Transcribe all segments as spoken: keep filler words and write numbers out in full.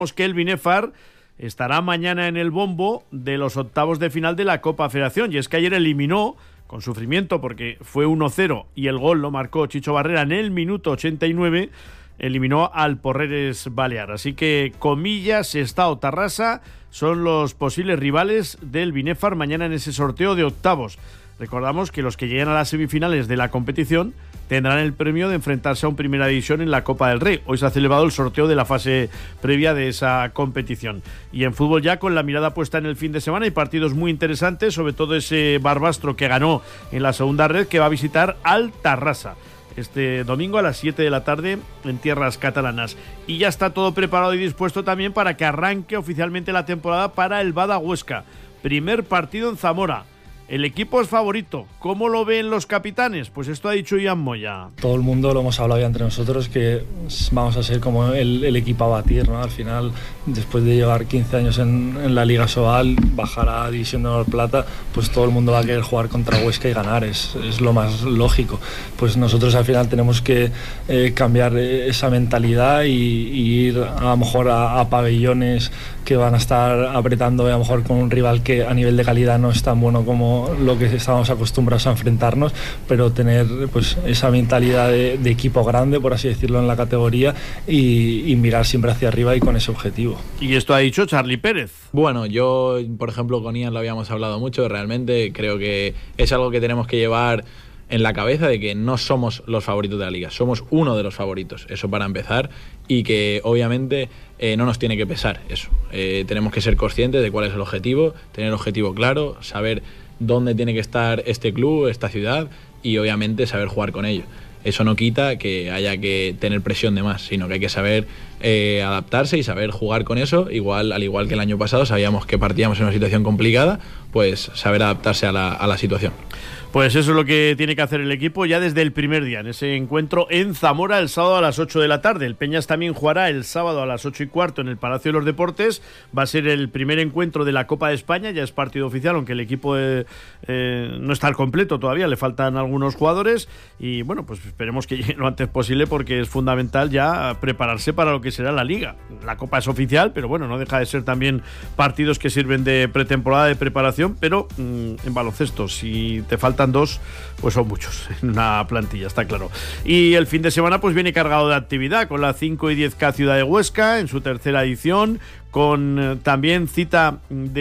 Que el Binefar estará mañana en el bombo de los octavos de final de la Copa Federación, y es que ayer eliminó con sufrimiento porque fue uno cero y el gol lo marcó Chicho Barrera en el minuto ochenta y nueve, eliminó al Porreres Balear. Así que Comillas, Sestao, Tarrasa son los posibles rivales del Binefar mañana en ese sorteo de octavos. Recordamos que los que lleguen a las semifinales de la competición tendrán el premio de enfrentarse a un Primera División en la Copa del Rey. Hoy se ha celebrado el sorteo de la fase previa de esa competición. Y en fútbol ya con la mirada puesta en el fin de semana hay partidos muy interesantes, sobre todo ese Barbastro que ganó en la segunda red, que va a visitar al Tarrasa este domingo a las siete de la tarde en tierras catalanas. Y ya está todo preparado y dispuesto también para que arranque oficialmente la temporada para el Bada Huesca. Primer partido en Zamora. El equipo es favorito. ¿Cómo lo ven los capitanes? Pues esto ha dicho Ian Moya. Todo el mundo lo hemos hablado ya entre nosotros, que vamos a ser como el, el equipo a batir, ¿no? Al final, después de llevar quince años en, en la Liga Sobal, bajar a División de Honor Plata, pues todo el mundo va a querer jugar contra Huesca y ganar, es, es lo más lógico. Pues nosotros al final tenemos que eh, cambiar esa mentalidad y, y ir a lo mejor a, a pabellones que van a estar apretando, a lo mejor con un rival que a nivel de calidad no es tan bueno como lo que estábamos acostumbrados a enfrentarnos, pero tener pues esa mentalidad de, de equipo grande, por así decirlo, en la categoría y, y mirar siempre hacia arriba y con ese objetivo. Y esto ha dicho Charlie Pérez. Bueno, yo, por ejemplo, con Ian lo habíamos hablado mucho, realmente creo que es algo que tenemos que llevar en la cabeza, de que no somos los favoritos de la liga, somos uno de los favoritos, eso para empezar, y que obviamente eh, no nos tiene que pesar eso. Eh, tenemos que ser conscientes de cuál es el objetivo, tener el objetivo claro, saber dónde tiene que estar este club, esta ciudad, y obviamente saber jugar con ello. Eso no quita que haya que tener presión de más, sino que hay que saber eh, adaptarse y saber jugar con eso. Igual, al igual que el año pasado sabíamos que partíamos en una situación complicada, pues saber adaptarse a la, a la situación. Pues eso es lo que tiene que hacer el equipo ya desde el primer día, en ese encuentro en Zamora el sábado a las ocho de la tarde. El Peñas también jugará el sábado a las ocho y cuarto en el Palacio de los Deportes. Va a ser el primer encuentro de la Copa de España, ya es partido oficial, aunque el equipo eh, eh, no está al completo todavía, le faltan algunos jugadores. Y bueno, pues esperemos que llegue lo antes posible, porque es fundamental ya prepararse para lo que será la Liga. La Copa es oficial, pero bueno, no deja de ser también partidos que sirven de pretemporada, de preparación, pero mmm, en baloncesto, si te falta dos, pues son muchos en una plantilla, está claro. Y el fin de semana pues viene cargado de actividad, con la cinco y diez K Ciudad de Huesca en su tercera edición, con eh, también cita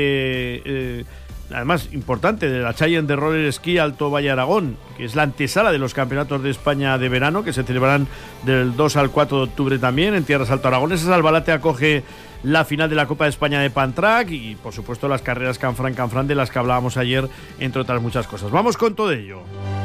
de eh, además importante, de la Challenge de Roller Ski Alto Valle Aragón, que es la antesala de los campeonatos de España de verano, que se celebrarán del dos al cuatro de octubre también en tierras alto aragonesas. Albalate acoge la final de la Copa de España de Pantrack y, por supuesto, las carreras Canfrán Canfrán de las que hablábamos ayer, entre otras muchas cosas. Vamos con todo ello.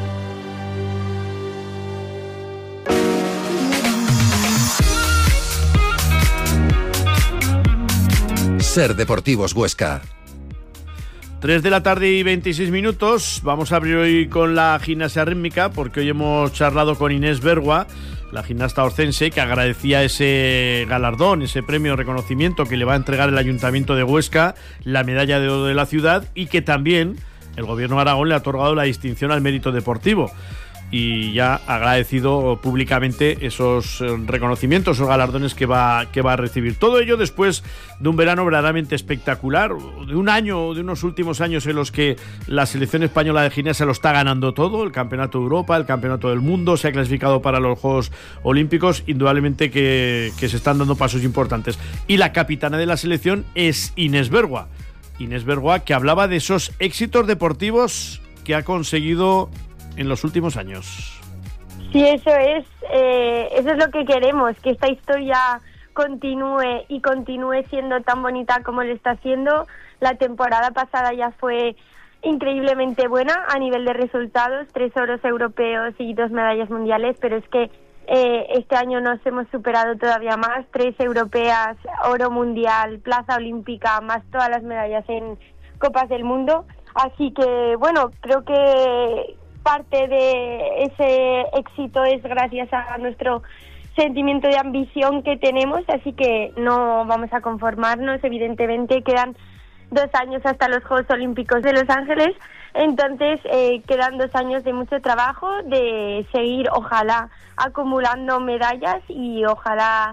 Ser Deportivos Huesca. tres de la tarde y veintiséis minutos. Vamos a abrir hoy con la gimnasia rítmica, porque hoy hemos charlado con Inés Bergua, la gimnasta orcense, que agradecía ese galardón, ese premio de reconocimiento que le va a entregar el Ayuntamiento de Huesca, la medalla de oro de la ciudad, y que también el Gobierno de Aragón le ha otorgado la distinción al mérito deportivo. Y ya ha agradecido públicamente esos reconocimientos, esos galardones que va, que va a recibir. Todo ello después de un verano verdaderamente espectacular, de un año, de unos últimos años en los que la selección española de gimnasia lo está ganando todo, el Campeonato de Europa, el Campeonato del Mundo, se ha clasificado para los Juegos Olímpicos, indudablemente que, que se están dando pasos importantes. Y la capitana de la selección es Inés Bergua. Inés Bergua, que hablaba de esos éxitos deportivos que ha conseguido en los últimos años. Sí, eso es, eh, eso es lo que queremos, que esta historia continúe y continúe siendo tan bonita como lo está haciendo. La temporada pasada ya fue increíblemente buena a nivel de resultados, tres oros europeos y dos medallas mundiales, pero es que eh, este año nos hemos superado todavía más, tres europeas, oro mundial, plaza olímpica, más todas las medallas en Copas del Mundo. Así que, bueno, creo que parte de ese éxito es gracias a nuestro sentimiento de ambición que tenemos, así que no vamos a conformarnos. Evidentemente quedan dos años hasta los Juegos Olímpicos de Los Ángeles, entonces eh, quedan dos años de mucho trabajo, de seguir ojalá acumulando medallas y ojalá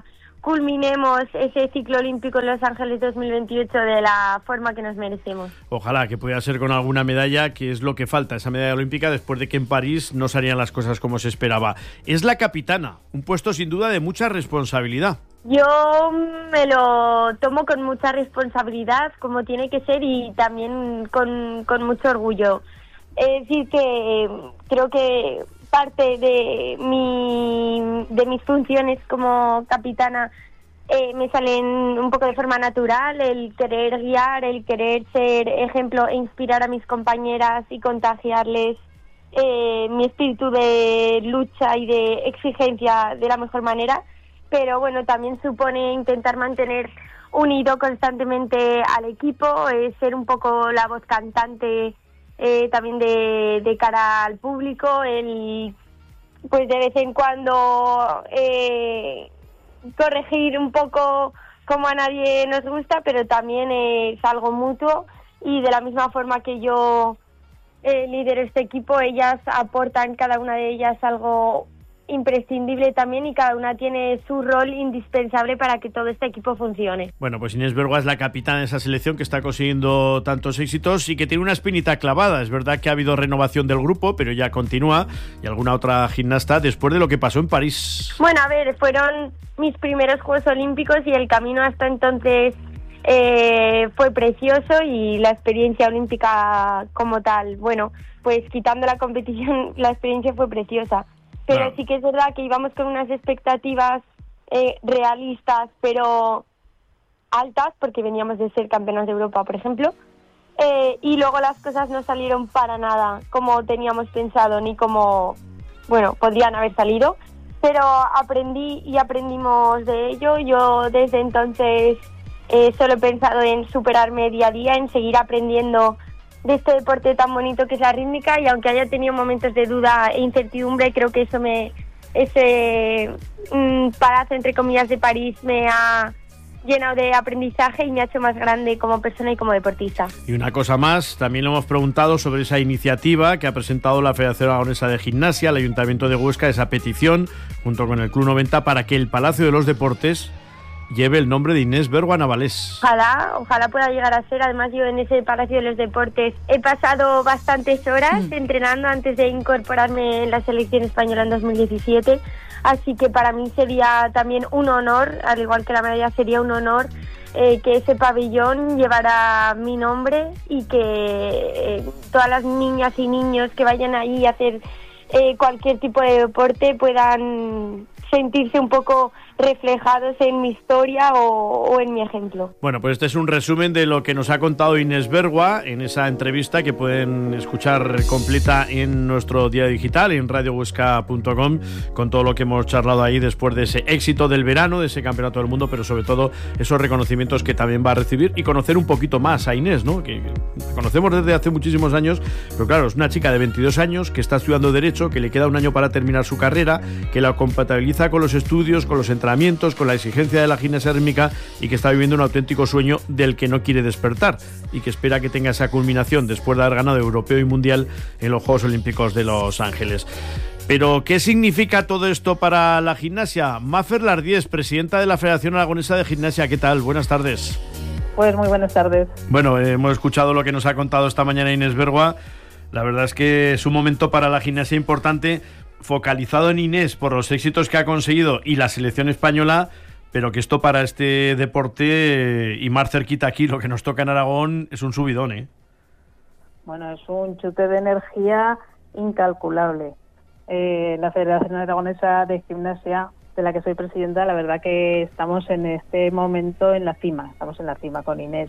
culminemos ese ciclo olímpico en Los Ángeles dos mil veintiocho de la forma que nos merecemos. Ojalá que pueda ser con alguna medalla, que es lo que falta, esa medalla olímpica, después de que en París no salían las cosas como se esperaba. Es la capitana, un puesto sin duda de mucha responsabilidad. Yo me lo tomo con mucha responsabilidad, como tiene que ser, y también con, con mucho orgullo. Es decir, que creo que parte de mi de mis funciones como capitana eh, me salen un poco de forma natural, el querer guiar, el querer ser ejemplo e inspirar a mis compañeras y contagiarles eh, mi espíritu de lucha y de exigencia de la mejor manera, pero bueno, también supone intentar mantener unido constantemente al equipo, eh, ser un poco la voz cantante Eh, también de, de cara al público, el pues de vez en cuando eh, corregir un poco como a nadie nos gusta, pero también es algo mutuo, y de la misma forma que yo eh, lidero este equipo, ellas aportan, cada una de ellas, algo imprescindible también, y cada una tiene su rol indispensable para que todo este equipo funcione. Bueno, pues Inés Bergua es la capitana de esa selección que está consiguiendo tantos éxitos y que tiene una espinita clavada. Es verdad que ha habido renovación del grupo, pero ya continúa, y alguna otra gimnasta después de lo que pasó en París. Bueno, a ver, fueron mis primeros Juegos Olímpicos y el camino hasta entonces eh, fue precioso, y la experiencia olímpica como tal, bueno, pues quitando la competición, la experiencia fue preciosa. Pero claro, sí que es verdad que íbamos con unas expectativas eh, realistas, pero altas, porque veníamos de ser campeonas de Europa, por ejemplo, eh, y luego las cosas no salieron para nada como teníamos pensado, ni como, bueno, podrían haber salido, pero aprendí y aprendimos de ello. Yo desde entonces eh, solo he pensado en superarme día a día, en seguir aprendiendo de este deporte tan bonito que es la rítmica, y aunque haya tenido momentos de duda e incertidumbre, creo que eso me ese mmm, parazo entre comillas de París me ha llenado de aprendizaje y me ha hecho más grande como persona y como deportista. Y una cosa más, también le hemos preguntado sobre esa iniciativa que ha presentado la Federación Aragonesa de Gimnasia, el Ayuntamiento de Huesca, esa petición junto con el Club noventa para que el Palacio de los Deportes lleve el nombre de Inés Bergua Navalés. Ojalá, ojalá pueda llegar a ser. Además, yo en ese Palacio de los Deportes he pasado bastantes horas mm. entrenando antes de incorporarme en la selección española en dos mil diecisiete, así que para mí sería también un honor, al igual que la medalla, sería un honor eh, que ese pabellón llevara mi nombre, y que eh, todas las niñas y niños que vayan ahí a hacer eh, cualquier tipo de deporte puedan sentirse un poco reflejados en mi historia o, o en mi ejemplo. Bueno, pues este es un resumen de lo que nos ha contado Inés Bergua en esa entrevista que pueden escuchar completa en nuestro día digital, en radio huesca punto com, con todo lo que hemos charlado ahí después de ese éxito del verano, de ese campeonato del mundo, pero sobre todo esos reconocimientos que también va a recibir, y conocer un poquito más a Inés, ¿no? Que la conocemos desde hace muchísimos años, pero claro, es una chica de veintidós años que está estudiando Derecho, que le queda un año para terminar su carrera, que la compatibiliza con los estudios, con los entrenamientos, con la exigencia de la gimnasia rítmica, y que está viviendo un auténtico sueño del que no quiere despertar, y que espera que tenga esa culminación después de haber ganado europeo y mundial en los Juegos Olímpicos de Los Ángeles. Pero, ¿qué significa todo esto para la gimnasia? Mafer Lardiés, presidenta de la Federación Aragonesa de Gimnasia, ¿qué tal? Buenas tardes. Pues muy buenas tardes. Bueno, eh, hemos escuchado lo que nos ha contado esta mañana Inés Bergua. La verdad es que es un momento para la gimnasia importante, focalizado en Inés por los éxitos que ha conseguido y la selección española, pero que esto para este deporte, y más cerquita aquí, lo que nos toca en Aragón, es un subidón, ¿eh? Bueno, es un chute de energía incalculable. Eh, la Federación Aragonesa de Gimnasia, de la que soy presidenta, la verdad que estamos en este momento en la cima, estamos en la cima con Inés.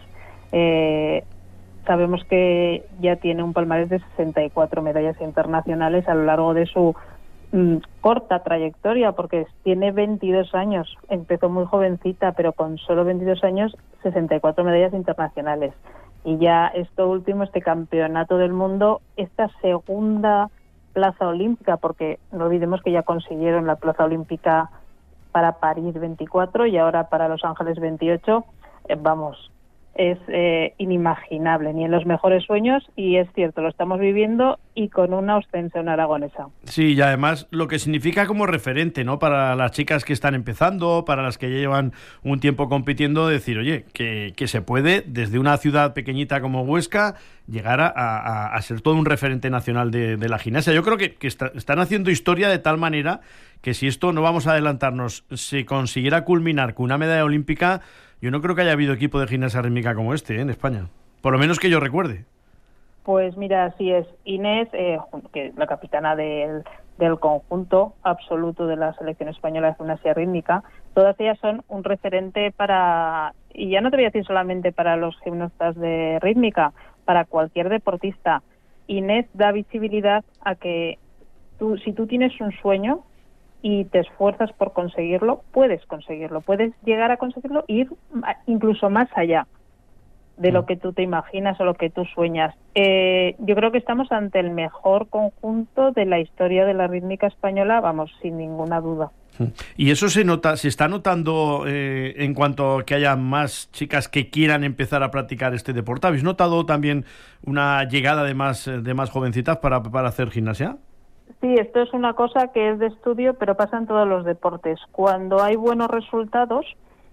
Eh, sabemos que ya tiene un palmarés de sesenta y cuatro medallas internacionales a lo largo de su corta trayectoria, porque tiene veintidós años, empezó muy jovencita, pero con solo veintidós años, sesenta y cuatro medallas internacionales. Y ya esto último, este campeonato del mundo, esta segunda plaza olímpica, porque no olvidemos que ya consiguieron la plaza olímpica para París veinticuatro y ahora para Los Ángeles veintiocho, eh, vamos, es eh, inimaginable, ni en los mejores sueños, y es cierto, lo estamos viviendo y con una ostensión aragonesa. Sí, y además lo que significa como referente, ¿no? Para las chicas que están empezando, para las que ya llevan un tiempo compitiendo, decir, oye, que, que se puede, desde una ciudad pequeñita como Huesca, llegar a, a, a ser todo un referente nacional de, de la gimnasia. Yo creo que, que está, están haciendo historia de tal manera que si esto, no vamos a adelantarnos, se consiguiera culminar con una medalla olímpica, yo no creo que haya habido equipo de gimnasia rítmica como este, ¿eh? En España. Por lo menos que yo recuerde. Pues mira, así es. Inés, eh, que es la capitana del, del conjunto absoluto de la selección española de gimnasia rítmica, todas ellas son un referente para, y ya no te voy a decir solamente para los gimnastas de rítmica, para cualquier deportista. Inés da visibilidad a que tú, si tú tienes un sueño y te esfuerzas por conseguirlo, puedes conseguirlo, puedes llegar a conseguirlo e ir incluso más allá de lo que tú te imaginas o lo que tú sueñas. Eh, yo creo que estamos ante el mejor conjunto de la historia de la rítmica española, vamos, sin ninguna duda. Y eso se nota, se está notando eh, en cuanto a que haya más chicas que quieran empezar a practicar este deporte. ¿Habéis notado también una llegada de más de más jovencitas para, para hacer gimnasia? Sí, esto es una cosa que es de estudio, pero pasa en todos los deportes. Cuando hay buenos resultados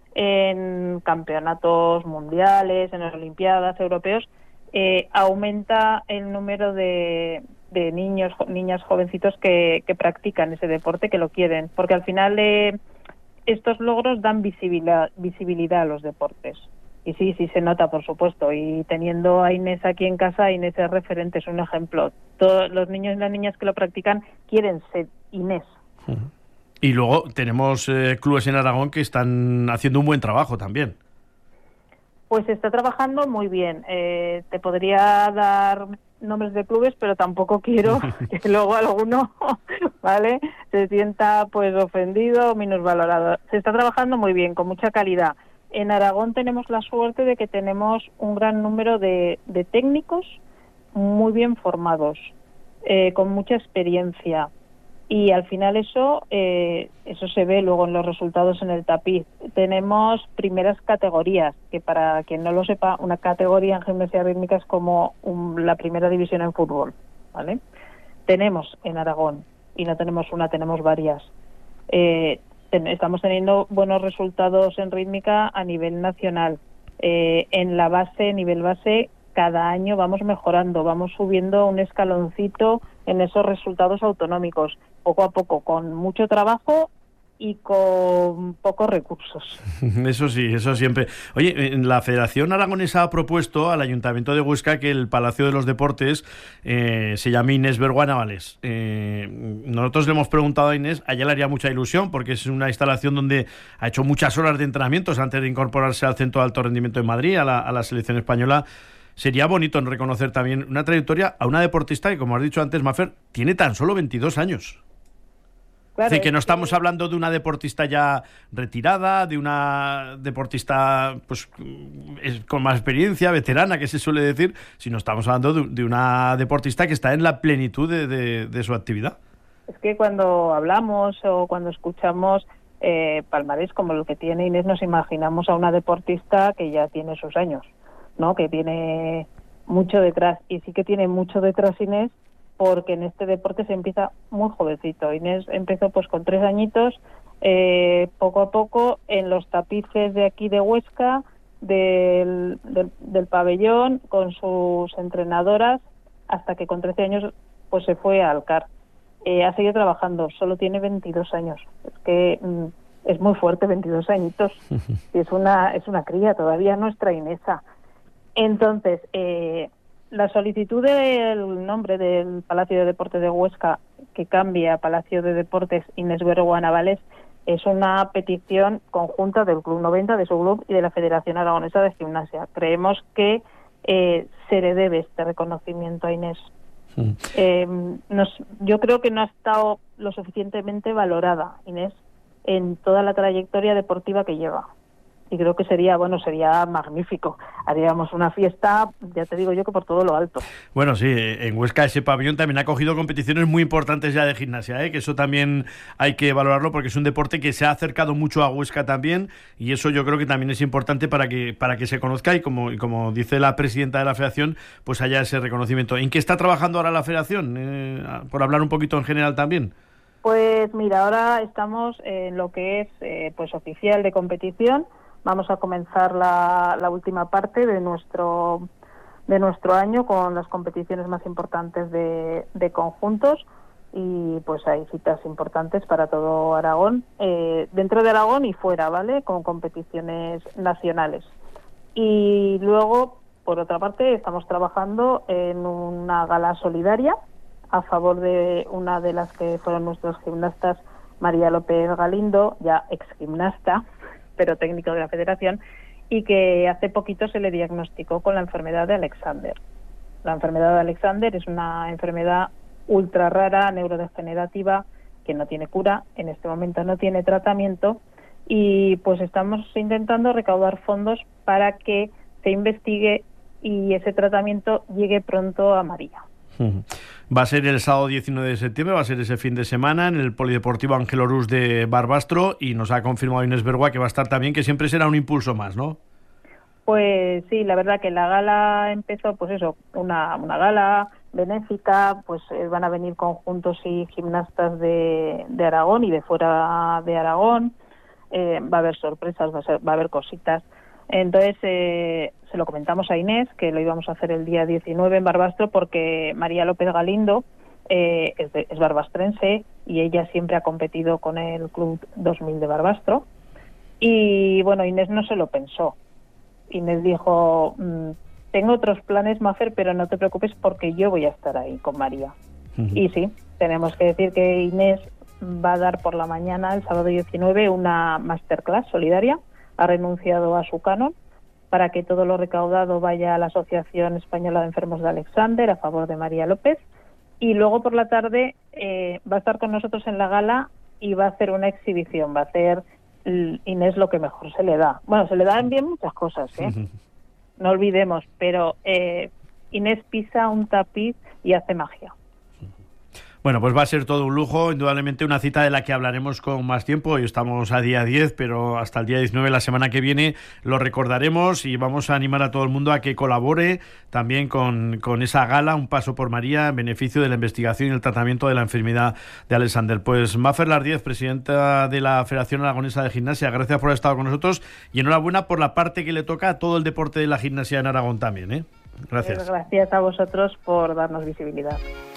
en campeonatos mundiales, en olimpiadas, europeos, eh, aumenta el número de, de niños, niñas, jovencitos que, que practican ese deporte, que lo quieren, porque al final eh, estos logros dan visibilidad, visibilidad a los deportes. Y sí, sí se nota, por supuesto. Y teniendo a Inés aquí en casa, Inés es referente, es un ejemplo. Todos los niños y las niñas que lo practican quieren ser Inés. Uh-huh. Y luego tenemos eh, clubes en Aragón que están haciendo un buen trabajo también. Pues se está trabajando muy bien. Eh, te podría dar nombres de clubes, pero tampoco quiero que luego alguno, ¿vale?, se sienta pues ofendido o minusvalorado. Se está trabajando muy bien, con mucha calidad. En Aragón tenemos la suerte de que tenemos un gran número de, de técnicos muy bien formados, eh, con mucha experiencia. Y al final eso eh, eso se ve luego en los resultados en el tapiz. Tenemos primeras categorías, que para quien no lo sepa, una categoría en gimnasia rítmica es como un, la primera división en fútbol, ¿vale? Tenemos en Aragón, y no tenemos una, tenemos varias. Eh, ten, estamos teniendo buenos resultados en rítmica a nivel nacional. Eh, en la base, nivel base, cada año vamos mejorando, vamos subiendo un escaloncito en esos resultados autonómicos, poco a poco, con mucho trabajo y con pocos recursos. Eso sí, eso siempre. Oye, la Federación Aragonesa ha propuesto al Ayuntamiento de Huesca que el Palacio de los Deportes eh, se llame Inés Bergua Navales. Eh, nosotros le hemos preguntado a Inés, a ella le haría mucha ilusión porque es una instalación donde ha hecho muchas horas de entrenamientos antes de incorporarse al Centro de Alto Rendimiento de Madrid, a la, a la selección española. Sería bonito en reconocer también una trayectoria a una deportista que, como has dicho antes, Mafer, tiene tan solo veintidós años. Claro, es decir, que no estamos que... hablando de una deportista ya retirada, de una deportista pues con más experiencia, veterana, que se suele decir, sino estamos hablando de, de una deportista que está en la plenitud de, de, de su actividad. Es que cuando hablamos o cuando escuchamos eh, palmarés como el que tiene Inés, nos imaginamos a una deportista que ya tiene sus años, ¿no?, que tiene mucho detrás, y sí que tiene mucho detrás Inés, porque en este deporte se empieza muy jovencito. Inés empezó pues con tres añitos, eh, poco a poco en los tapices de aquí de Huesca, del, del, del pabellón, con sus entrenadoras, hasta que con trece años pues se fue a Alcar. Eh, ha seguido trabajando, solo tiene veintidós años. Es que mm, es muy fuerte, veintidós añitos. Y es una, es una cría, todavía nuestra Inesa. Entonces, eh, la solicitud del nombre del Palacio de Deportes de Huesca, que cambie a Palacio de Deportes Inés Bergua Navales, es una petición conjunta del Club noventa, de su club, y de la Federación Aragonesa de Gimnasia. Creemos que eh, se le debe este reconocimiento a Inés. Sí. Eh, nos, yo creo que no ha estado lo suficientemente valorada Inés en toda la trayectoria deportiva que lleva. y creo que sería, bueno, sería magnífico. Haríamos una fiesta, ya te digo yo, que por todo lo alto. Bueno, sí, en Huesca ese pabellón también ha cogido competiciones muy importantes ya de gimnasia, ¿eh? Que eso también hay que valorarlo porque es un deporte que se ha acercado mucho a Huesca también, y eso yo creo que también es importante para que para que se conozca y como, y como dice la presidenta de la federación, pues haya ese reconocimiento. ¿En qué está trabajando ahora la federación? Eh, por hablar un poquito en general también. Pues mira, ahora estamos en lo que es eh, pues oficial de competición. Vamos a comenzar la, la última parte de nuestro de nuestro año con las competiciones más importantes de, de conjuntos, y pues hay citas importantes para todo Aragón, eh, dentro de Aragón y fuera, ¿vale? Con competiciones nacionales. Y luego, por otra parte, estamos trabajando en una gala solidaria a favor de una de las que fueron nuestras gimnastas, María López Galindo, ya ex gimnasta, pero técnico de la federación, y que hace poquito se le diagnosticó con la enfermedad de Alexander. La enfermedad de Alexander es una enfermedad ultra rara, neurodegenerativa, que no tiene cura, en este momento no tiene tratamiento, y pues estamos intentando recaudar fondos para que se investigue y ese tratamiento llegue pronto a María. Va a ser el sábado diecinueve de septiembre, va a ser ese fin de semana en el Polideportivo Ángel Orús de Barbastro, y nos ha confirmado Inés Bergua que va a estar también, que siempre será un impulso más, ¿no? Pues sí, la verdad que la gala empezó, pues eso, una, una gala benéfica, pues eh, van a venir conjuntos y gimnastas de, de Aragón y de fuera de Aragón, eh, va a haber sorpresas, va a, ser, va a haber cositas. Entonces eh, se lo comentamos a Inés, que lo íbamos a hacer el día diecinueve en Barbastro, porque María López Galindo eh, es, de, es barbastrense y ella siempre ha competido con el Club dos mil de Barbastro. Y bueno, Inés no se lo pensó. Inés dijo, mmm, tengo otros planes, Mafer, pero no te preocupes porque yo voy a estar ahí con María. Uh-huh. Y sí, tenemos que decir que Inés va a dar por la mañana, el sábado diecinueve, una masterclass solidaria. Ha renunciado a su canon para que todo lo recaudado vaya a la Asociación Española de Enfermos de Alexander a favor de María López, y luego por la tarde eh, va a estar con nosotros en la gala y va a hacer una exhibición, va a hacer Inés lo que mejor se le da. Bueno, se le dan bien muchas cosas, ¿eh? Uh-huh. No olvidemos, pero eh, Inés pisa un tapiz y hace magia. Bueno, pues va a ser todo un lujo, indudablemente una cita de la que hablaremos con más tiempo. Hoy estamos a día diez, pero hasta el día diecinueve, la semana que viene, lo recordaremos y vamos a animar a todo el mundo a que colabore también con, con esa gala, Un Paso por María, en beneficio de la investigación y el tratamiento de la enfermedad de Alexander. Pues Mafer Lardíez, presidenta de la Federación Aragonesa de Gimnasia, gracias por haber estado con nosotros y enhorabuena por la parte que le toca a todo el deporte de la gimnasia en Aragón también, ¿eh? Gracias. Gracias a vosotros por darnos visibilidad.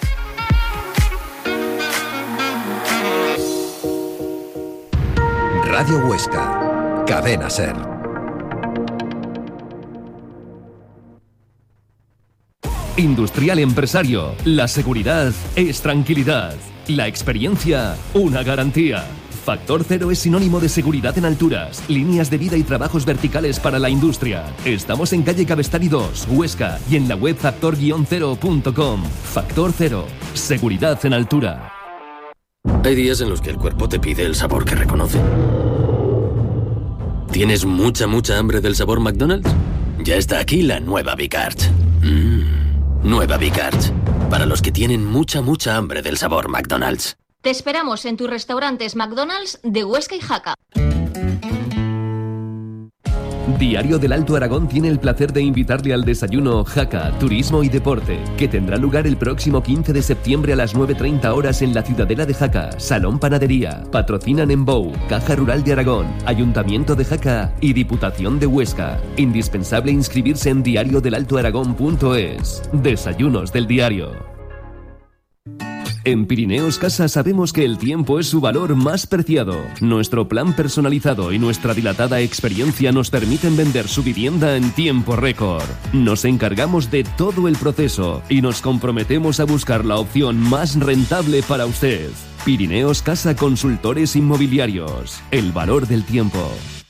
Radio Huesca, Cadena SER. Industrial Empresario, la seguridad es tranquilidad, la experiencia una garantía. Factor Cero es sinónimo de seguridad en alturas, líneas de vida y trabajos verticales para la industria. Estamos en calle Cabestany dos, Huesca, y en la web factor guion cero punto com. Factor Cero, seguridad en altura. Hay días en los que el cuerpo te pide el sabor que reconoce. ¿Tienes mucha, mucha hambre del sabor McDonald's? Ya está aquí la nueva Big Arch. Mm, nueva Big Arch. Para los que tienen mucha, mucha hambre del sabor McDonald's. Te esperamos en tus restaurantes McDonald's de Huesca y Jaca. Diario del Alto Aragón tiene el placer de invitarle al desayuno Jaca, Turismo y Deporte, que tendrá lugar el próximo quince de septiembre a las nueve treinta horas en la Ciudadela de Jaca, Salón Panadería. Patrocinan Embou, Caja Rural de Aragón, Ayuntamiento de Jaca y Diputación de Huesca. Indispensable inscribirse en diario del alto aragón punto es. Desayunos del diario. En Pirineos Casa sabemos que el tiempo es su valor más preciado. Nuestro plan personalizado y nuestra dilatada experiencia nos permiten vender su vivienda en tiempo récord. Nos encargamos de todo el proceso y nos comprometemos a buscar la opción más rentable para usted. Pirineos Casa Consultores Inmobiliarios. El valor del tiempo.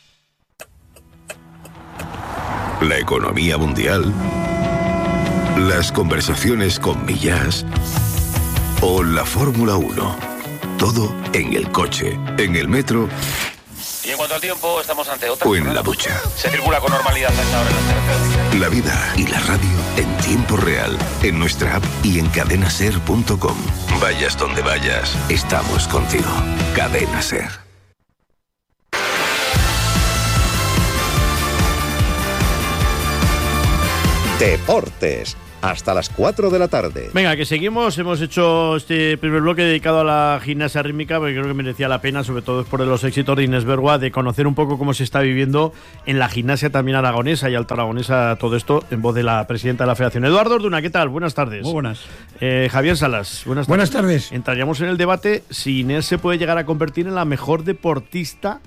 La economía mundial. Las conversaciones con Millás. O la Fórmula uno. Todo en el coche, en el metro cuanto al tiempo, estamos ante otra. O en la ducha. Se circula con normalidad a esta hora en las carreteras. La vida y la radio en tiempo real, en nuestra app y en cadena ser punto com. Vayas donde vayas, estamos contigo. Cadena Ser. Deportes, hasta las cuatro de la tarde. Venga, que seguimos. Hemos hecho este primer bloque dedicado a la gimnasia rítmica, porque creo que merecía la pena, sobre todo por los éxitos de Inés Bergua, de conocer un poco cómo se está viviendo en la gimnasia también aragonesa y alta aragonesa todo esto, en voz de la presidenta de la Federación. Eduardo Orduna, ¿qué tal? Buenas tardes. Muy buenas. Eh, Javier Salas, buenas tardes. Buenas tardes. Entraríamos en el debate si Inés se puede llegar a convertir en la mejor deportista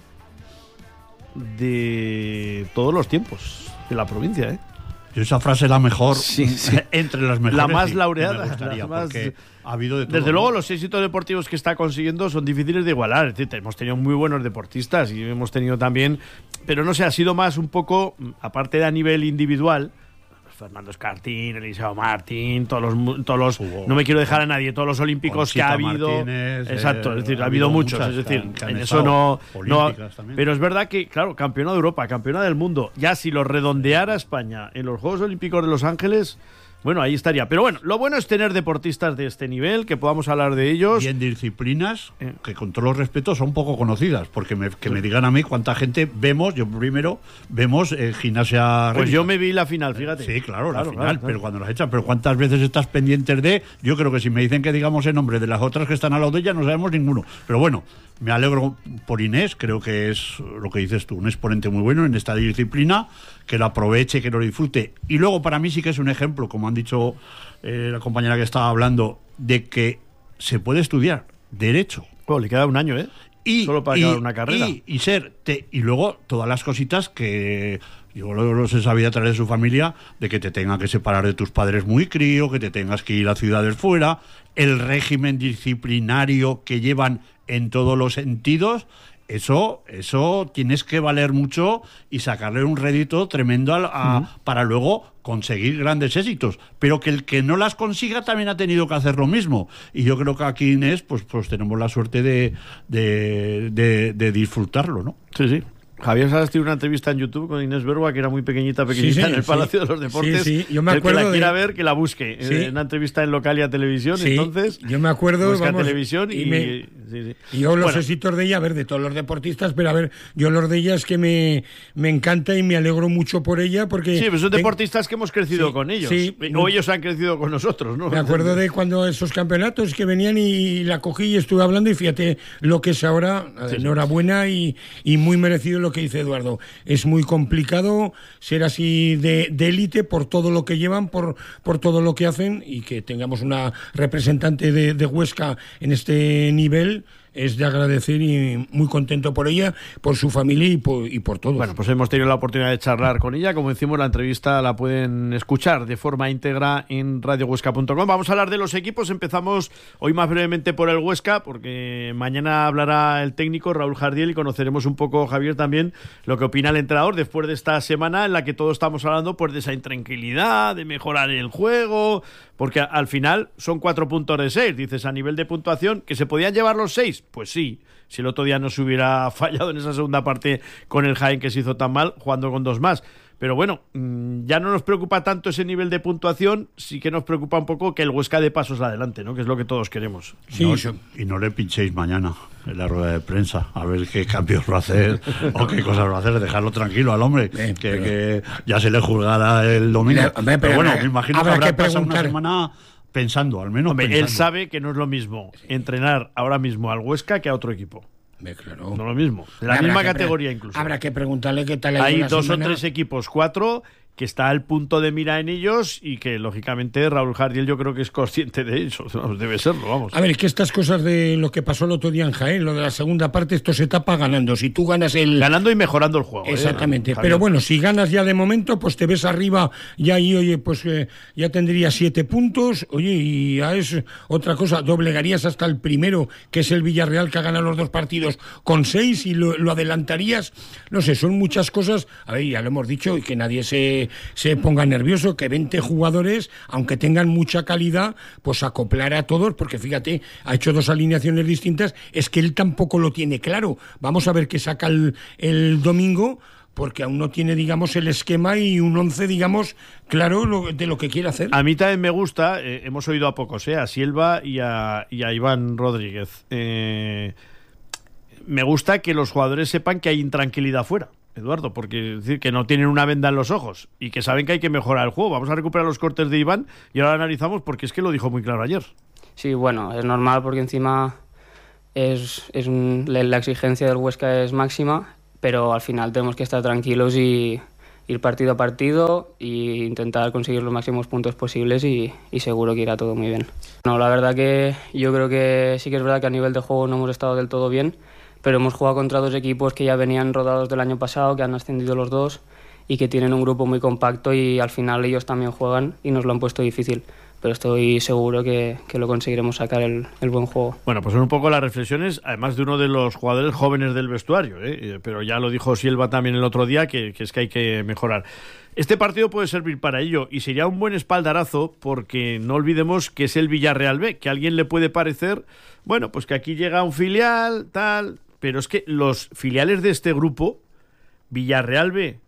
de todos los tiempos de la provincia, ¿eh? Yo esa frase es la mejor, sí, sí. entre las mejores. La más sí, laureada. Me gustaría, la más... porque ha habido de todo. Desde luego, los éxitos deportivos que está consiguiendo son difíciles de igualar. Es decir, hemos tenido muy buenos deportistas y hemos tenido también, pero no sé, ha sido más un poco, aparte de a nivel individual, Fernando Escartín, Eliseo Martín, todos los, todos los Hugo, no me quiero dejar a nadie, todos los olímpicos Conchita que ha habido. Martínez, exacto, eh, es decir, ha, ha habido, habido muchos, muchas, es decir, que han, que han en eso no, no también. Pero es verdad que, claro, campeona de Europa, campeona del mundo, ya si lo redondeara España en los Juegos Olímpicos de Los Ángeles, bueno, ahí estaría. Pero bueno, lo bueno es tener deportistas de este nivel, que podamos hablar de ellos. Y en disciplinas que, con todos los respetos, son poco conocidas, porque me, que me digan a mí cuánta gente vemos, yo primero, vemos eh, gimnasia Pues rítmica. Yo me vi la final, fíjate. Sí, claro, claro la final, claro, claro. Pero cuando las echan, pero cuántas veces estás pendientes de, yo creo que si me dicen que digamos el nombre de las otras que están al lado de ella, no sabemos ninguno. Pero bueno, me alegro por Inés, creo que es lo que dices tú, un exponente muy bueno en esta disciplina, que lo aproveche, que lo disfrute. Y luego para mí sí que es un ejemplo, como han dicho eh, la compañera que estaba hablando, de que se puede estudiar Derecho. Bueno, le queda un año, ¿eh? Y, Solo para y, acabar una carrera. Y, y ser, te, y luego todas las cositas que yo lo, lo se sabía a través de su familia, de que te tenga que separar de tus padres muy crío, que te tengas que ir a ciudades fuera, el régimen disciplinario que llevan en todos los sentidos. Eso, eso tienes que valer mucho y sacarle un rédito tremendo a, a, uh-huh. para luego conseguir grandes éxitos. Pero que el que no las consiga también ha tenido que hacer lo mismo. Y yo creo que aquí, Inés, pues, pues tenemos la suerte de, de, de, de disfrutarlo, ¿no? Sí, sí. Javier Salas tiene una entrevista en YouTube con Inés Bergua, que era muy pequeñita, pequeñita, sí, sí, en el Palacio sí. de los Deportes. Sí, sí. Yo me acuerdo el que la de... quiera ver, que la busque. Sí. En una entrevista en Localia Televisión, sí. entonces... Yo me acuerdo... Busca vamos, televisión y... y me... sí, sí. Y yo los bueno. éxitos de ella, a ver, de todos los deportistas, pero a ver, yo los de ella es que me, me encanta y me alegro mucho por ella, porque... Sí, pero son ten... deportistas que hemos crecido sí, con ellos. Sí, o no. ellos han crecido con nosotros, ¿no? Me acuerdo de cuando esos campeonatos que venían y la cogí y estuve hablando y fíjate lo que es ahora. Sí, enhorabuena sí. y, y muy merecido lo que dice Eduardo. Es muy complicado ser así de, de élite por todo lo que llevan, por, por todo lo que hacen, y que tengamos una representante de, de Huesca en este nivel es de agradecer y muy contento por ella, por su familia y por, y por todos. Bueno, pues hemos tenido la oportunidad de charlar con ella. Como decimos, la entrevista la pueden escuchar de forma íntegra en radio huesca punto com. Vamos a hablar de los equipos. Empezamos hoy más brevemente por el Huesca, porque mañana hablará el técnico Raúl Jardiel y conoceremos un poco, Javier, también lo que opina el entrenador después de esta semana en la que todos estamos hablando pues de esa intranquilidad, de mejorar el juego, porque al final son cuatro puntos de seis. Dices, a nivel de puntuación, que se podían llevar los seis. Pues sí, si el otro día no se hubiera fallado en esa segunda parte con el Jaén, que se hizo tan mal, jugando con dos más. Pero bueno, ya no nos preocupa tanto ese nivel de puntuación, sí que nos preocupa un poco que el Huesca dé pasos adelante, ¿no? Que es lo que todos queremos. Sí. No, y no le pinchéis mañana en la rueda de prensa, a ver qué cambios va a hacer o qué cosas va a hacer, dejarlo tranquilo al hombre, eh, que, pero... que ya se le juzgará el domingo. Pero, pero, pero bueno, me imagino que habrá que pasado una semana... Pensando, al menos Hombre, pensando. Él sabe que no es lo mismo sí. entrenar ahora mismo al Huesca que a otro equipo. Me claro. No lo mismo. De la habrá misma que categoría pre- incluso. Habrá que preguntarle qué tal hay dos semana. o tres equipos, cuatro, que está al punto de mira en ellos y que, lógicamente, Raúl Jardiel yo creo que es consciente de eso. Debe serlo, vamos. A ver, es que estas cosas de lo que pasó el otro día en Jaén, lo de la segunda parte, esto se tapa ganando. Si tú ganas el... Ganando y mejorando el juego. Exactamente. ¿eh? Pero bueno, si ganas ya de momento, pues te ves arriba ya ahí, oye, pues eh, ya tendrías siete puntos. Oye, y ya es otra cosa, doblegarías hasta el primero, que es el Villarreal, que ha ganado los dos partidos con seis, y lo, lo adelantarías. No sé, son muchas cosas. A ver, ya lo hemos dicho, y que nadie se... se, se ponga nervioso, que veinte jugadores, aunque tengan mucha calidad, pues acoplar a todos, porque fíjate, ha hecho dos alineaciones distintas, es que él tampoco lo tiene claro. Vamos a ver qué saca el, el domingo, porque aún no tiene, digamos, el esquema y un once, digamos, claro lo, de lo que quiere hacer. A mí también me gusta, eh, hemos oído a pocos, eh, a Silva y a, y a Iván Rodríguez. Eh, me gusta que los jugadores sepan que hay intranquilidad fuera, Eduardo, porque es decir, que no tienen una venda en los ojos y que saben que hay que mejorar el juego. Vamos a recuperar los cortes de Iván y ahora lo analizamos porque es que lo dijo muy claro ayer. Sí, bueno, es normal porque encima es, es un, la exigencia del Huesca es máxima, pero al final tenemos que estar tranquilos y ir partido a partido e intentar conseguir los máximos puntos posibles y, y seguro que irá todo muy bien. No, la verdad que yo creo que sí que es verdad que a nivel de juego no hemos estado del todo bien, pero hemos jugado contra dos equipos que ya venían rodados del año pasado, que han ascendido los dos y que tienen un grupo muy compacto y al final ellos también juegan y nos lo han puesto difícil. Pero estoy seguro que, que lo conseguiremos sacar el, el buen juego. Bueno, pues son un poco las reflexiones, además de uno de los jugadores jóvenes del vestuario, ¿eh? Pero ya lo dijo Silva también el otro día, que, que es que hay que mejorar. Este partido puede servir para ello y sería un buen espaldarazo porque no olvidemos que es el Villarreal B, que a alguien le puede parecer, bueno, pues que aquí llega un filial, tal, pero es que los filiales de este grupo, Villarreal B,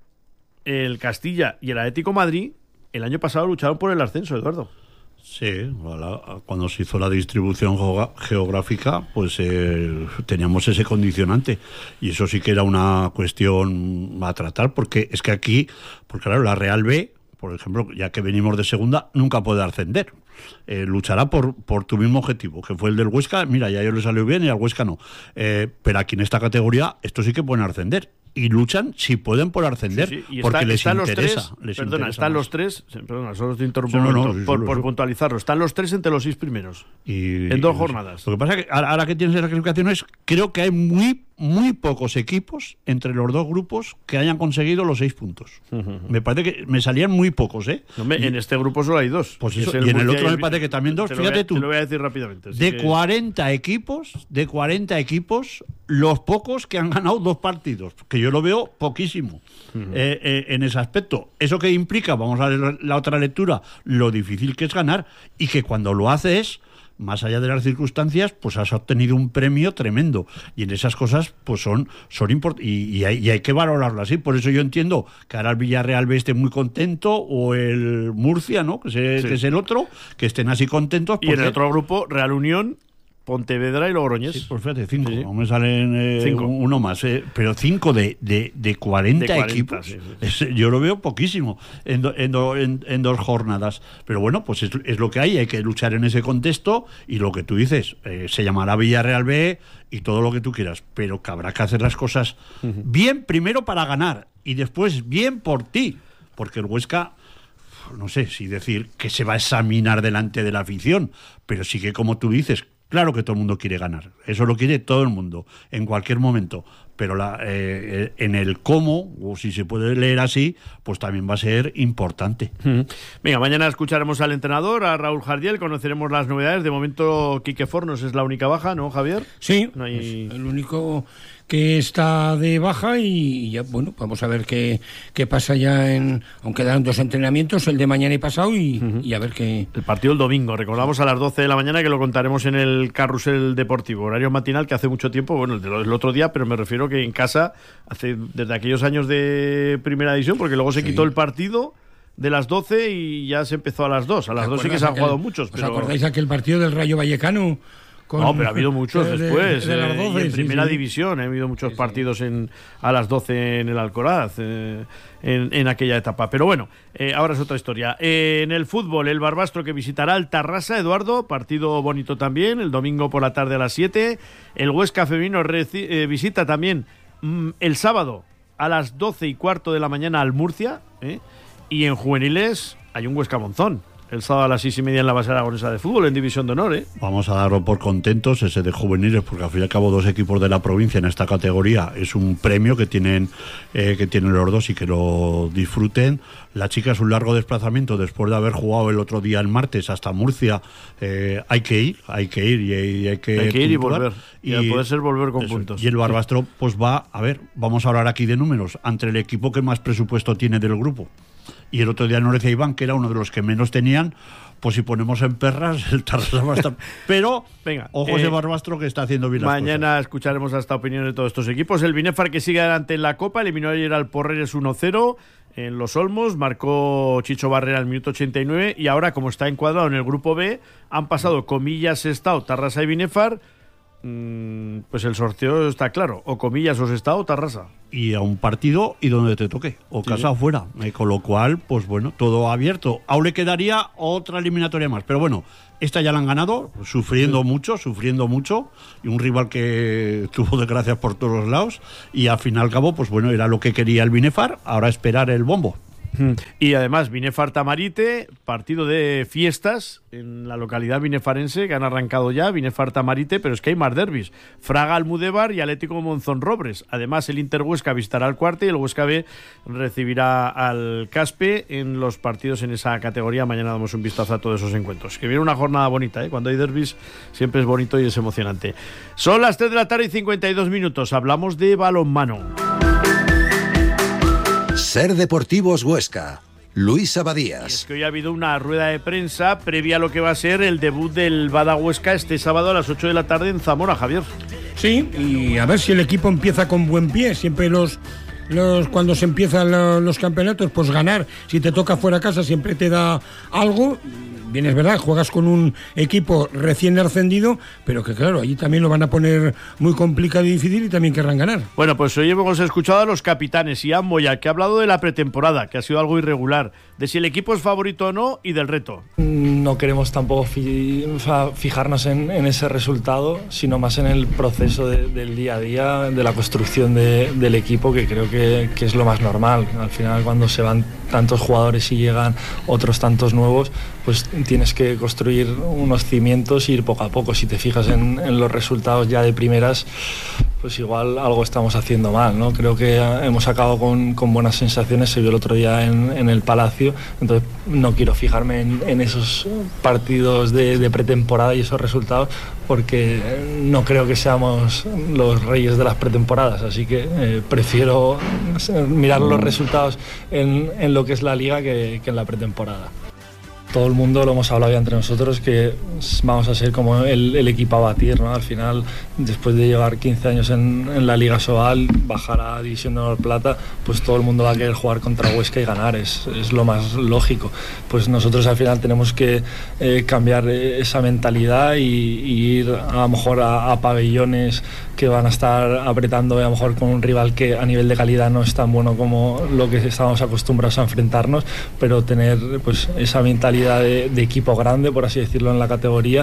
el Castilla y el Atlético Madrid, el año pasado lucharon por el ascenso, Eduardo. Sí, cuando se hizo la distribución geográfica, pues eh, teníamos ese condicionante. Y eso sí que era una cuestión a tratar, porque es que aquí, porque claro, la Real B, por ejemplo, ya que venimos de segunda, nunca puede ascender. Eh, luchará por, por tu mismo objetivo, que fue el del Huesca. Mira, ya a ellos le salió bien y al Huesca no. Eh, pero aquí en esta categoría, esto sí que pueden ascender. Y luchan si pueden por ascender, sí, sí. porque está, les están interesa. Los tres, les perdona, interesa están más. los tres, perdona, solo te interrumpo Sí, no, no, no, sí, por, sí, por sí. puntualizarlo, están los tres entre los seis primeros, y, en dos y, jornadas. Lo que pasa es que ahora, ahora que tienes las clasificaciones, creo que hay muy muy pocos equipos entre los dos grupos que hayan conseguido los seis puntos. Uh-huh. Me parece que me salían muy pocos, ¿eh? No, me, y, en este grupo solo hay dos. Pues eso, y en el otro me parece que también dos. Fíjate voy, tú. Te lo voy a decir rápidamente. De que... cuarenta equipos, de cuarenta equipos, los pocos que han ganado dos partidos, que yo lo veo poquísimo. Uh-huh. eh, eh, en ese aspecto. ¿Eso qué implica? Vamos a ver la otra lectura, lo difícil que es ganar y que cuando lo haces, más allá de las circunstancias, pues has obtenido un premio tremendo. Y en esas cosas, pues son, son importantes. Y, y, hay, y hay que valorarlo así. Por eso yo entiendo que ahora el Villarreal B esté muy contento, o el Murcia, ¿no? Que, se, sí. que es el otro, que estén así contentos. Porque... Y en el otro grupo, Real Unión, Pontevedra y Logroñés. Sí, pues fíjate, cinco. Sí. No me salen eh, cinco. uno más. Eh, pero cinco de, de, de, cuarenta de cuarenta equipos. Sí, sí. Es, yo lo veo poquísimo en, do, en, do, en, en dos jornadas. Pero bueno, pues es, es lo que hay. Hay que luchar en ese contexto. Y lo que tú dices, eh, se llamará Villarreal B y todo lo que tú quieras. Pero que habrá que hacer las cosas uh-huh. bien, primero para ganar. Y después bien por ti. Porque el Huesca... no sé si decir que se va a examinar delante de la afición. Pero sí que, como tú dices... Claro que todo el mundo quiere ganar, eso lo quiere todo el mundo, en cualquier momento, pero la, eh, en el cómo, o si se puede leer así, pues también va a ser importante. Uh-huh. Venga, mañana escucharemos al entrenador, a Raúl Jardiel, conoceremos las novedades. De momento, Quique Fornos es la única baja, ¿no, Javier? Sí, no hay... el único que está de baja y ya, bueno, vamos a ver qué, qué pasa ya en... Aunque dan dos entrenamientos, el de mañana y pasado, y, uh-huh. y a ver qué... El partido el domingo, recordamos a las doce de la mañana, que lo contaremos en el Carrusel Deportivo, horario matinal que hace mucho tiempo, bueno, el del otro día, pero me refiero que en casa, hace desde aquellos años de primera división, porque luego se sí. quitó el partido de las doce y ya se empezó a las dos. A las dos sí que se han aquel, jugado muchos. Pero... ¿Os acordáis aquel partido del Rayo Vallecano? Con, no, pero ha habido muchos de, después. De, de las doce, eh, y en sí, primera sí. división, eh, ha habido muchos sí, partidos en, a las doce en el Alcoraz, eh, en, en aquella etapa. Pero bueno, eh, ahora es otra historia. Eh, en el fútbol, el Barbastro que visitará al Tarrasa, Eduardo, partido bonito también, el domingo por la tarde a las siete. El Huesca femenino reci- eh, visita también mm, el sábado a las doce y cuarto de la mañana al Murcia. Eh, y en juveniles hay un Huesca Monzón. El sábado a las seis y media en la base aragonesa de fútbol, en División de Honor, ¿eh? Vamos a darlo por contentos, ese de juveniles, porque al fin y al cabo dos equipos de la provincia en esta categoría es un premio que tienen eh, que tienen los dos y que lo disfruten. La chica es un largo desplazamiento después de haber jugado el otro día el martes hasta Murcia. Eh, hay que ir, hay que ir y hay, y hay que hay que ir y puntuar. volver. Y, y al poder ser volver con eso. puntos. Y el Barbastro, pues va, a ver, vamos a hablar aquí de números, entre el equipo que más presupuesto tiene del grupo. y el otro día nos decía Iván que era uno de los que menos tenían. Pues si ponemos en perras, el Tarrasa va a estar... Pero, venga, ojos eh, de Barbastro que está haciendo bien las cosas. Mañana escucharemos hasta opiniones de todos estos equipos. El Binefar que sigue adelante en la Copa, eliminó ayer al Porreres uno cero en Los Olmos, marcó Chicho Barrera al minuto ochenta y nueve y ahora, como está encuadrado en el grupo B, han pasado Comillas, Sestao, Tarrasa y Binefar. Pues el sorteo está claro, o Comillas o Sestao o Tarrasa. Y a un partido y donde te toque, o sí. casa o fuera, eh, con lo cual, pues bueno, todo abierto. Aún le quedaría otra eliminatoria más, pero bueno, esta ya la han ganado, sufriendo sí. mucho, sufriendo mucho, y un rival que tuvo desgracias por todos los lados, y al fin y al cabo, pues bueno, era lo que quería el Binefar, ahora esperar el bombo. Y además Binefar Tamarite, partido de fiestas en la localidad binefarense que han arrancado ya, Binefar Tamarite, pero es que hay más derbis, Fraga Almudévar y Atlético Monzón Robres. Además el Inter Huesca visitará al Cuarte y el Huesca B recibirá al Caspe en los partidos en esa categoría. Mañana damos un vistazo a todos esos encuentros, que viene una jornada bonita, ¿eh? Cuando hay derbis siempre es bonito y es emocionante. Son las tres de la tarde y cincuenta y dos minutos, hablamos de balonmano. Ser Deportivos Huesca, Luis Abadías. Y es que hoy ha habido una rueda de prensa previa a lo que va a ser el debut del Bada Huesca este sábado a las ocho de la tarde en Zamora, Javier. Sí, y a ver si el equipo empieza con buen pie. Siempre los, los cuando se empiezan los, los campeonatos, pues ganar. Si te toca fuera casa siempre te da algo. Bien, es verdad, juegas con un equipo recién ascendido, pero que claro, allí también lo van a poner muy complicado y difícil y también querrán ganar. Bueno, pues hoy hemos escuchado a los capitanes y a Moya, que ha hablado de la pretemporada, que ha sido algo irregular, de si el equipo es favorito o no y del reto. No queremos tampoco fi, o sea, fijarnos en, en ese resultado, sino más en el proceso de, del día a día, de la construcción de, del equipo, que creo que, que es lo más normal. Al final, cuando se van tantos jugadores y llegan otros tantos nuevos, pues tienes que construir unos cimientos y ir poco a poco. Si te fijas en, en los resultados ya de primeras, pues igual algo estamos haciendo mal, ¿no? Creo que hemos acabado con, con buenas sensaciones, se vio el otro día en, en el Palacio, entonces no quiero fijarme en, en esos partidos de, de pretemporada y esos resultados, porque no creo que seamos los reyes de las pretemporadas, así que eh, prefiero mirar los resultados en, en lo que es la liga que, que en la pretemporada. Todo el mundo lo hemos hablado ya entre nosotros, que vamos a ser como el, el equipo a batir, ¿no? Al final, después de llevar quince años en, en la Liga Sobal, bajar a División de Honor Plata, pues todo el mundo va a querer jugar contra Huesca y ganar, es, es lo más lógico. Pues nosotros al final tenemos que eh, cambiar esa mentalidad y, y ir a lo mejor a, a pabellones que van a estar apretando, a lo mejor con un rival que a nivel de calidad no es tan bueno como lo que estamos acostumbrados a enfrentarnos, pero tener pues esa mentalidad De, de equipo grande, por así decirlo, en la categoría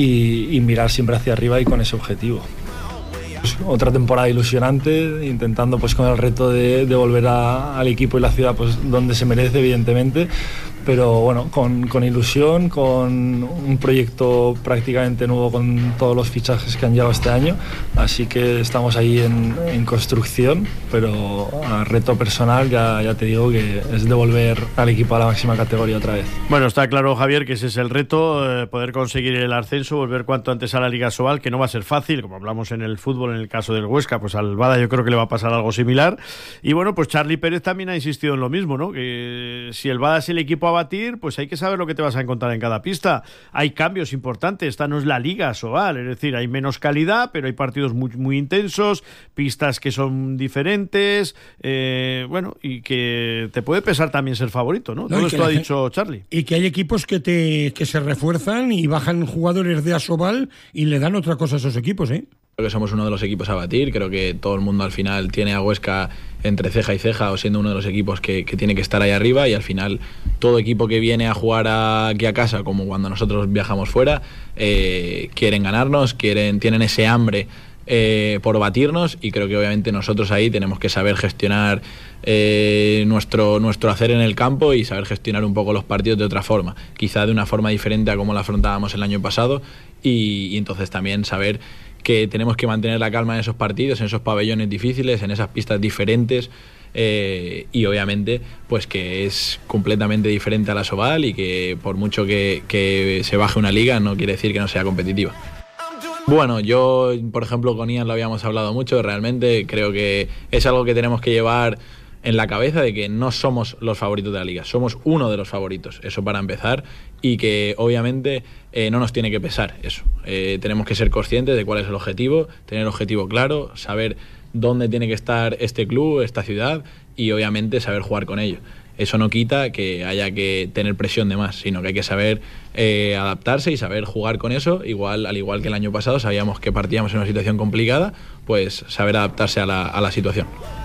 y, y mirar siempre hacia arriba y con ese objetivo. Pues otra temporada ilusionante, intentando pues con el reto de, de volver a, al equipo y la ciudad pues donde se merece, evidentemente, pero bueno, con, con ilusión, con un proyecto prácticamente nuevo con todos los fichajes que han llegado este año, así que estamos ahí en, en construcción, pero a reto personal ya, ya te digo que es devolver al equipo a la máxima categoría otra vez. Bueno, está claro, Javier, que ese es el reto, eh, poder conseguir el ascenso, volver cuanto antes a la Liga Sobal, que no va a ser fácil, como hablamos en el fútbol, en el caso del Huesca, pues al Bada yo creo que le va a pasar algo similar, y bueno, pues Charly Pérez también ha insistido en lo mismo, ¿no? Que si el Bada es el equipo a batir, pues hay que saber lo que te vas a encontrar en cada pista. Hay cambios importantes, esta no es la Liga Sobal, es decir, hay menos calidad, pero hay partidos muy, muy intensos, pistas que son diferentes, eh, bueno, y que te puede pesar también ser favorito, ¿no? no Todo esto ha la, dicho Charly. Y que hay equipos que te que se refuerzan y bajan jugadores de Asobal y le dan otra cosa a esos equipos, ¿eh? Creo que somos uno de los equipos a batir, creo que todo el mundo al final tiene a Huesca entre ceja y ceja o siendo uno de los equipos que, que tiene que estar ahí arriba, y al final todo equipo que viene a jugar a, aquí a casa, como cuando nosotros viajamos fuera, eh, quieren ganarnos, quieren, tienen ese hambre eh, por batirnos, y creo que obviamente nosotros ahí tenemos que saber gestionar eh, nuestro, nuestro hacer en el campo y saber gestionar un poco los partidos de otra forma, quizá de una forma diferente a como la afrontábamos el año pasado, y, y entonces también saber que tenemos que mantener la calma en esos partidos, en esos pabellones difíciles, en esas pistas diferentes, eh, y obviamente pues que es completamente diferente a la Sobal, y que por mucho que, que se baje una liga no quiere decir que no sea competitiva. Bueno, yo por ejemplo con Ian lo habíamos hablado mucho, realmente creo que es algo que tenemos que llevar en la cabeza de que no somos los favoritos de la liga, somos uno de los favoritos, eso para empezar, y que obviamente eh, no nos tiene que pesar eso. Eh, tenemos que ser conscientes de cuál es el objetivo, tener el objetivo claro, saber dónde tiene que estar este club, esta ciudad, y obviamente saber jugar con ello. Eso no quita que haya que tener presión de más, sino que hay que saber eh, adaptarse y saber jugar con eso. Igual, al igual que el año pasado sabíamos que partíamos en una situación complicada, pues saber adaptarse a la, a la situación.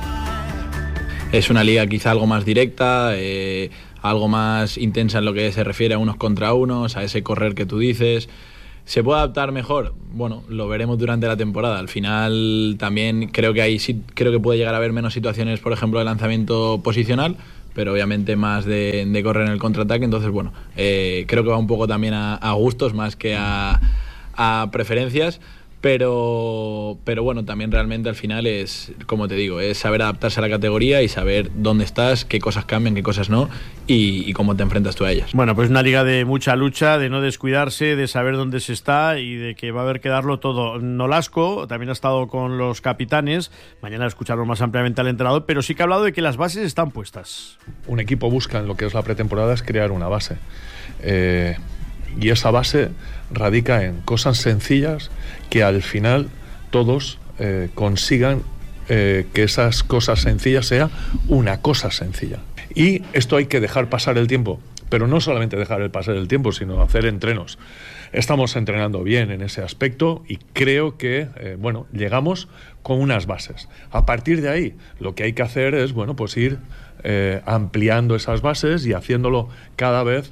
Es una liga quizá algo más directa, eh, algo más intensa en lo que se refiere a unos contra unos, a ese correr que tú dices. ¿Se puede adaptar mejor? Bueno, lo veremos durante la temporada. Al final también creo que hay, sí, creo que puede llegar a haber menos situaciones, por ejemplo, de lanzamiento posicional, pero obviamente más de, de correr en el contraataque. Entonces, bueno, eh, creo que va un poco también a, a gustos más que a, a preferencias. Pero, pero bueno, también realmente al final es, como te digo, es saber adaptarse a la categoría y saber dónde estás, qué cosas cambian, qué cosas no, y, y cómo te enfrentas tú a ellas. Bueno, pues una liga de mucha lucha, de no descuidarse, de saber dónde se está y de que va a haber que darlo todo. Nolasco también ha estado con los capitanes, mañana escucharlo más ampliamente al entrenador, pero sí que ha hablado de que las bases están puestas. Un equipo busca en lo que es la pretemporada es crear una base. Eh... Y esa base radica en cosas sencillas que al final todos eh, consigan eh, que esas cosas sencillas sea una cosa sencilla. Y esto hay que dejar pasar el tiempo, pero no solamente dejar el pasar el tiempo, sino hacer entrenos. Estamos entrenando bien en ese aspecto y creo que, eh, bueno, llegamos con unas bases. A partir de ahí, lo que hay que hacer es, bueno, pues ir eh, ampliando esas bases y haciéndolo cada vez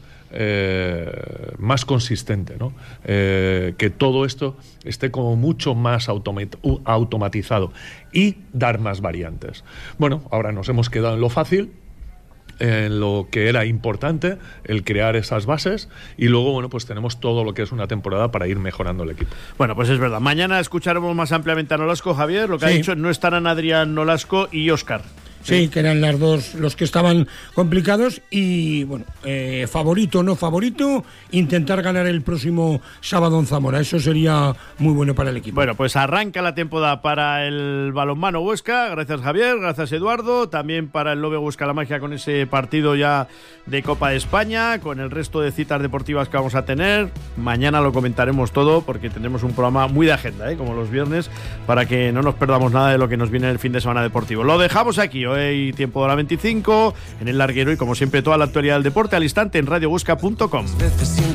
Eh, más consistente, ¿no? Eh, que todo esto esté como mucho más automat- automatizado y dar más variantes. Bueno, ahora nos hemos quedado en lo fácil, en lo que era importante, el crear esas bases, y luego, bueno, pues tenemos todo lo que es una temporada para ir mejorando el equipo. Bueno, pues es verdad. Mañana escucharemos más ampliamente a Nolasco, Javier. Lo que sí ha dicho, no estarán Adrián Nolasco y Óscar. Sí, que eran las dos los que estaban complicados y, bueno, eh, favorito o no favorito, intentar ganar el próximo sábado en Zamora. Eso sería muy bueno para el equipo. Bueno, pues arranca la temporada para el balonmano Huesca. Gracias, Javier. Gracias, Eduardo. También para el Lobe Huesca La Magia con ese partido ya de Copa de España, con el resto de citas deportivas que vamos a tener. Mañana lo comentaremos todo porque tendremos un programa muy de agenda, ¿eh? Como los viernes, para que no nos perdamos nada de lo que nos viene el fin de semana deportivo. Lo dejamos aquí. Hoy tiempo de la veinticinco en el larguero y como siempre toda la actualidad del deporte al instante en radio huesca punto com.